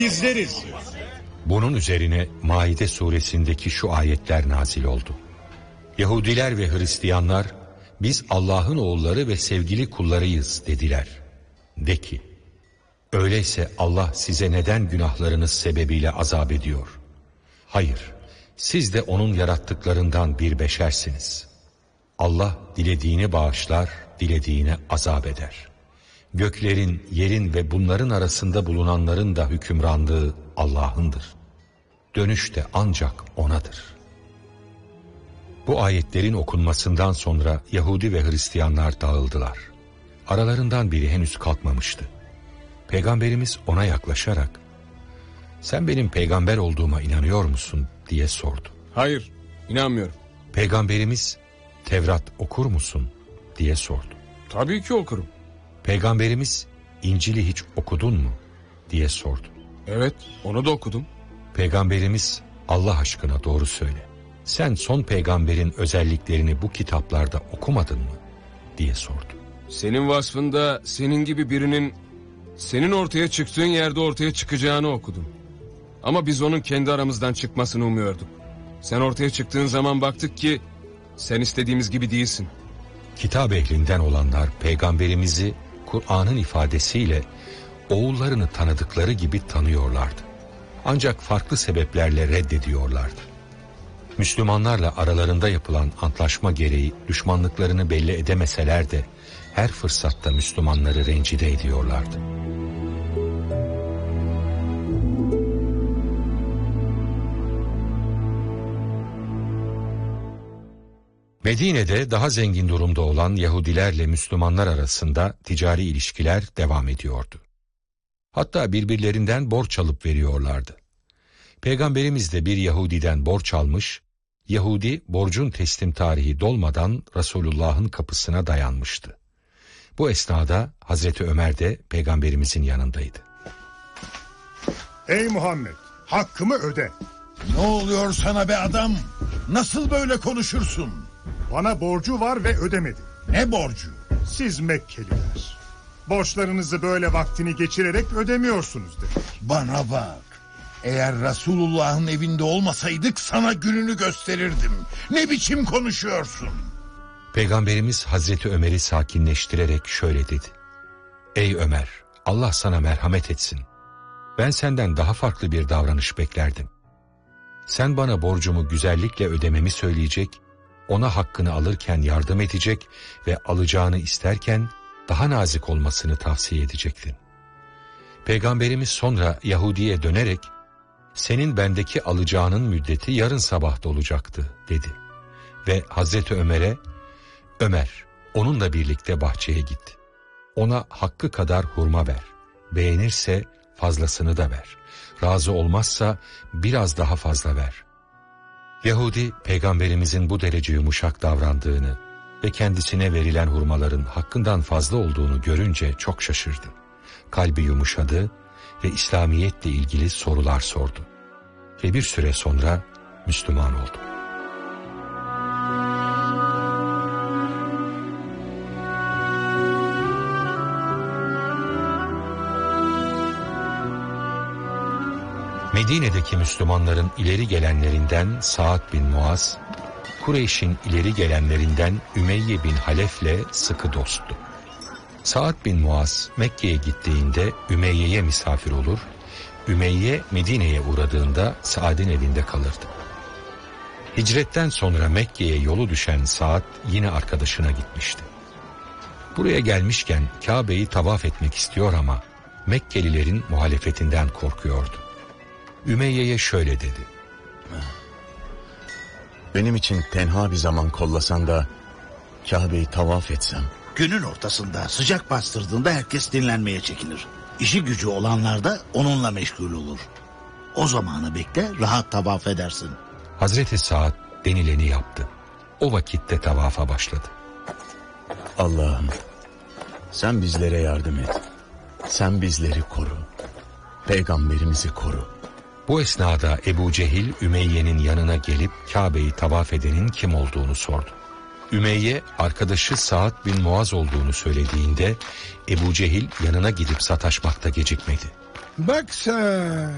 izleriz. Bunun üzerine Maide suresindeki şu ayetler nazil oldu. Yahudiler ve Hristiyanlar biz Allah'ın oğulları ve sevgili kullarıyız dediler. De ki, öyleyse Allah size neden günahlarınız sebebiyle azap ediyor? Hayır, siz de onun yarattıklarından bir beşersiniz. Allah dilediğini bağışlar, dilediğine azap eder. Göklerin, yerin ve bunların arasında bulunanların da hükümranlığı Allah'ındır. Dönüş de ancak O'nadır. Bu ayetlerin okunmasından sonra Yahudi ve Hristiyanlar dağıldılar. Aralarından biri henüz kalkmamıştı. Peygamberimiz ona yaklaşarak, "Sen benim peygamber olduğuma inanıyor musun?" diye sordu. Hayır, inanmıyorum. Peygamberimiz, "Tevrat okur musun?" diye sordu. Tabii ki okurum. Peygamberimiz, "İncil'i hiç okudun mu?" diye sordu. Evet, onu da okudum. Peygamberimiz, "Allah aşkına doğru söyle. Sen son peygamberin özelliklerini bu kitaplarda okumadın mı?" diye sordu. Senin vasfında senin gibi birinin senin ortaya çıktığın yerde ortaya çıkacağını okudum. Ama biz onun kendi aramızdan çıkmasını umuyorduk. Sen ortaya çıktığın zaman baktık ki sen istediğimiz gibi değilsin. Kitap ehlinden olanlar peygamberimizi Kur'an'ın ifadesiyle oğullarını tanıdıkları gibi tanıyorlardı. Ancak farklı sebeplerle reddediyorlardı. Müslümanlarla aralarında yapılan antlaşma gereği düşmanlıklarını belli edemeseler de her fırsatta Müslümanları rencide ediyorlardı. Medine'de daha zengin durumda olan Yahudilerle Müslümanlar arasında ticari ilişkiler devam ediyordu. Hatta birbirlerinden borç alıp veriyorlardı. Peygamberimiz de bir Yahudiden borç almış, Yahudi borcun teslim tarihi dolmadan Resulullah'ın kapısına dayanmıştı. Bu esnada Hazreti Ömer de Peygamberimizin yanındaydı. "Ey Muhammed, hakkımı öde." Ne oluyor sana be adam? Nasıl böyle konuşursun? "Bana borcu var ve ödemedi." Ne borcu? "Siz Mekkeliler borçlarınızı böyle vaktini geçirerek ödemiyorsunuz" demek. Bana bak. Eğer Resulullah'ın evinde olmasaydık sana gününü gösterirdim. Ne biçim konuşuyorsun? Peygamberimiz Hazreti Ömer'i sakinleştirerek şöyle dedi. "Ey Ömer, Allah sana merhamet etsin. Ben senden daha farklı bir davranış beklerdim. Sen bana borcumu güzellikle ödememi söyleyecek, ona hakkını alırken yardım edecek ve alacağını isterken daha nazik olmasını tavsiye edecektin." Peygamberimiz sonra Yahudi'ye dönerek, "Senin bendeki alacağının müddeti yarın sabah olacaktı" dedi. Ve Hazreti Ömer'e, "Ömer, onunla birlikte bahçeye git. Ona hakkı kadar hurma ver. Beğenirse fazlasını da ver. Razı olmazsa biraz daha fazla ver." Yahudi, Peygamberimizin bu derece yumuşak davrandığını ve kendisine verilen hurmaların hakkından fazla olduğunu görünce çok şaşırdı. Kalbi yumuşadı ve İslamiyetle ilgili sorular sordu. Ve bir süre sonra Müslüman oldu. Medine'deki Müslümanların ileri gelenlerinden Sa'd bin Muaz, Kureyş'in ileri gelenlerinden Ümeyye bin Halef'le sıkı dosttu. Sa'd bin Muaz Mekke'ye gittiğinde Ümeyye'ye misafir olur, Ümeyye Medine'ye uğradığında Sa'd'in evinde kalırdı. Hicretten sonra Mekke'ye yolu düşen Sa'd yine arkadaşına gitmişti. Buraya gelmişken Kabe'yi tavaf etmek istiyor ama Mekkelilerin muhalefetinden korkuyordu. Ümeyye'ye şöyle dedi. "Benim için tenha bir zaman kollasan da Kabe'yi tavaf etsem." Günün ortasında sıcak bastırdığında herkes dinlenmeye çekilir. İşi gücü olanlar da onunla meşgul olur. O zamanı bekle, rahat tavaf edersin. Hazreti Sa'd denileni yaptı. O vakitte tavafa başladı. "Allah'ım, sen bizlere yardım et. Sen bizleri koru. Peygamberimizi koru." Bu esnada Ebu Cehil Ümeyye'nin yanına gelip Kabe'yi tavaf edenin kim olduğunu sordu. Ümeyye arkadaşı Sa'd bin Muaz olduğunu söylediğinde Ebu Cehil yanına gidip sataşmakta gecikmedi. "Bak sen,